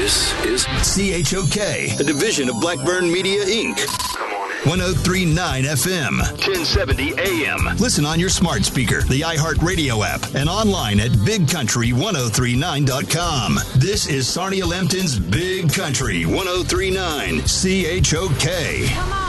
This is CHOK, a division of Blackburn Media, Inc. 103.9 FM, 1070 AM. Listen on your smart speaker, the iHeartRadio app, and online at bigcountry1039.com. This is Sarnia Lambton's Big Country 103.9 CHOK. Come on.